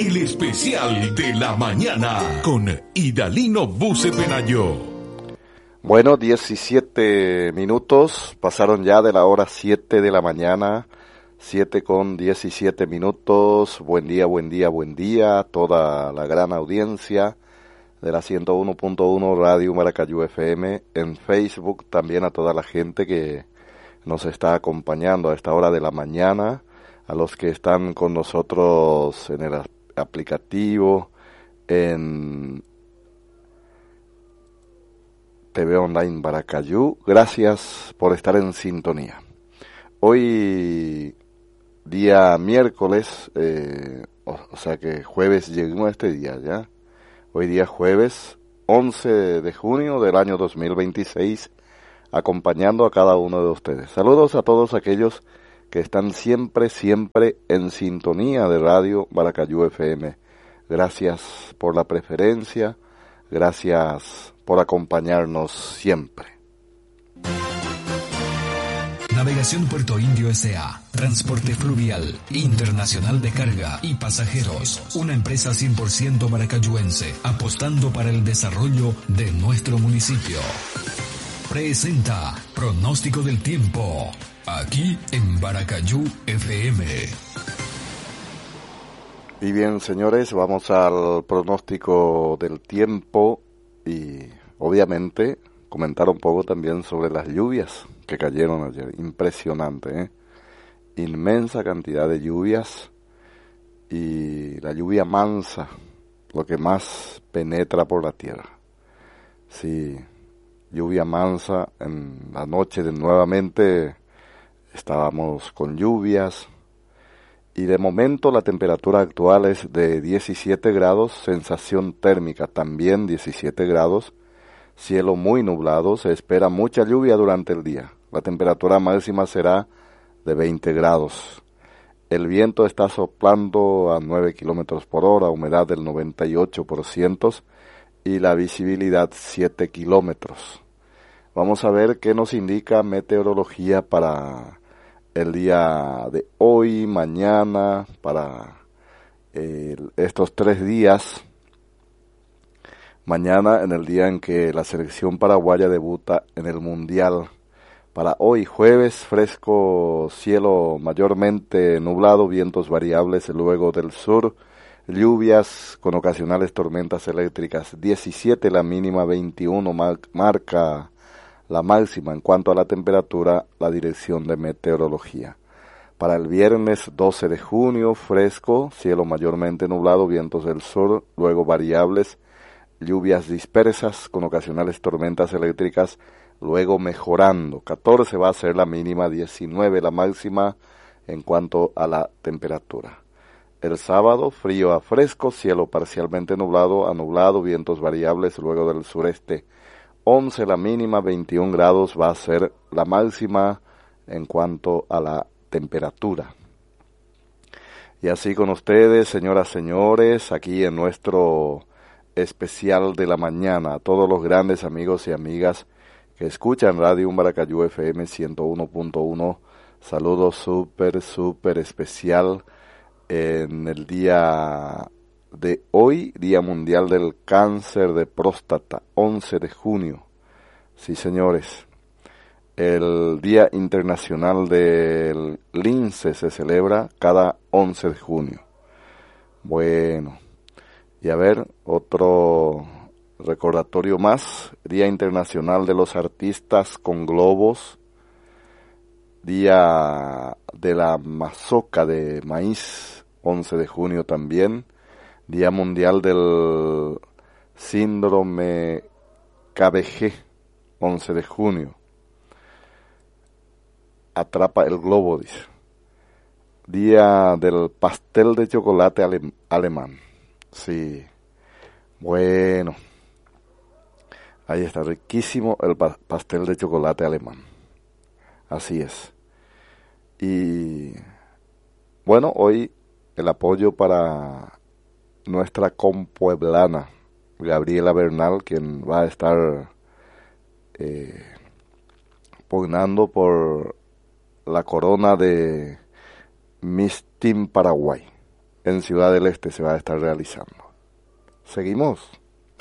el especial de la mañana con Idalino Buce Penayo. Bueno, 17 minutos, pasaron ya de la hora 7 de la mañana, 7:17. Buen día, buen día, buen día a toda la gran audiencia de la 101.1 Radio Maracayú FM, en Facebook, también a toda la gente que nos está acompañando a esta hora de la mañana, a los que están con nosotros en el aplicativo, en TV Online Maracayú. Gracias por estar en sintonía. Hoy, día miércoles, o sea que jueves llegó este día ya. Hoy día jueves 11 de junio del año 2026, acompañando a cada uno de ustedes. Saludos a todos aquellos que están siempre en sintonía de Radio Maracayú FM. Gracias por la preferencia, gracias por acompañarnos siempre. Navegación Puerto Indio S.A. Transporte fluvial, internacional de carga y pasajeros. Una empresa 100% maracayuense, apostando para el desarrollo de nuestro municipio. Presenta Pronóstico del Tiempo, aquí en Maracayú FM. Y bien, señores, vamos al pronóstico del tiempo y obviamente comentar un poco también sobre las lluvias que cayeron ayer. Impresionante, inmensa cantidad de lluvias, y la lluvia mansa, lo que más penetra por la tierra. Sí, lluvia mansa. En la noche nuevamente estábamos con lluvias, y de momento la temperatura actual es de 17 grados, sensación térmica también 17 grados, cielo muy nublado, se espera mucha lluvia durante el día. La temperatura máxima será de 20 grados. El viento está soplando a 9 kilómetros por hora, humedad del 98% y la visibilidad 7 kilómetros. Vamos a ver qué nos indica meteorología para el día de hoy, mañana, para estos 3 días. Mañana, en el día en que la selección paraguaya debuta en el Mundial. Para hoy, jueves, fresco, cielo mayormente nublado, vientos variables luego del sur, lluvias con ocasionales tormentas eléctricas. 17 la mínima, 21 marca la máxima. En cuanto a la temperatura, la dirección de meteorología. Para el viernes 12 de junio, fresco, cielo mayormente nublado, vientos del sur, luego variables, lluvias dispersas con ocasionales tormentas eléctricas, luego mejorando. 14 va a ser la mínima, 19 la máxima en cuanto a la temperatura. El sábado, frío a fresco, cielo parcialmente nublado a nublado, vientos variables luego del sureste. 11 la mínima, 21 grados va a ser la máxima en cuanto a la temperatura. Y así con ustedes, señoras, señores, aquí en nuestro especial de la mañana, a todos los grandes amigos y amigas que escuchan Radio Maracayú FM 101.1, saludos súper especial en el día de hoy, Día Mundial del Cáncer de Próstata, 11 de junio. Sí, señores, el Día Internacional del Lince se celebra cada 11 de junio. Bueno, y a ver, otro recordatorio más, Día Internacional de los Artistas con Globos, Día de la Mazoca de Maíz, 11 de junio también, Día Mundial del Síndrome KBG, 11 de junio, Atrapa el Globo, dice. Día del Pastel de Chocolate Alemán. Sí, bueno, ahí está, riquísimo el pastel de chocolate alemán. Así es. Y bueno, hoy el apoyo para nuestra compueblana Gabriela Bernal, quien va a estar pugnando por la corona de Miss Team Paraguay. en Ciudad del Este se va a estar realizando. Seguimos.